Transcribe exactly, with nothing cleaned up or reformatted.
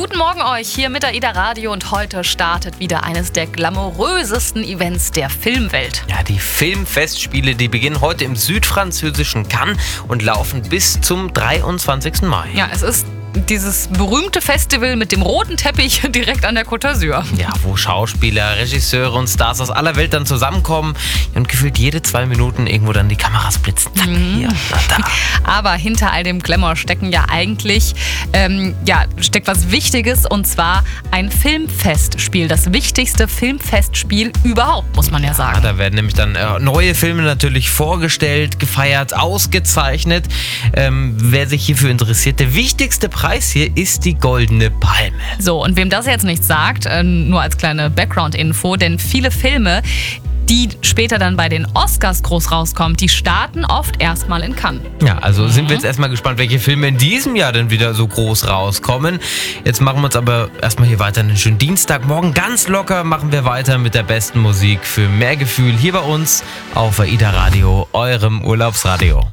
Guten Morgen euch hier mit AIDA Radio und heute startet wieder eines der glamourösesten Events der Filmwelt. Ja, die Filmfestspiele, die beginnen heute im südfranzösischen Cannes und laufen bis zum dreiundzwanzigsten Mai. Ja, es ist dieses berühmte Festival mit dem roten Teppich direkt an der Côte d'Azur. Ja, wo Schauspieler, Regisseure und Stars aus aller Welt dann zusammenkommen und gefühlt jede zwei Minuten irgendwo dann die Kameras blitzen. Zack, Mhm. hier, na, da. Aber hinter all dem Glamour stecken ja eigentlich, ähm, ja, steckt was Wichtiges und zwar ein Filmfestspiel. Das wichtigste Filmfestspiel überhaupt, muss man ja Ja, sagen. da werden nämlich dann äh, neue Filme natürlich vorgestellt, gefeiert, ausgezeichnet. Ähm, wer sich hierfür interessiert, der wichtigste Preis hier ist die Goldene Palme. So, und wem das jetzt nichts sagt, äh, nur als kleine Background-Info, denn viele Filme, die später dann bei den Oscars groß rauskommen, die starten oft erstmal in Cannes. Ja, also sind wir jetzt erstmal gespannt, welche Filme in diesem Jahr denn wieder so groß rauskommen. Jetzt machen wir uns aber erstmal hier weiter einen schönen Dienstag. Morgen ganz locker machen wir weiter mit der besten Musik für mehr Gefühl hier bei uns auf AIDA Radio, eurem Urlaubsradio.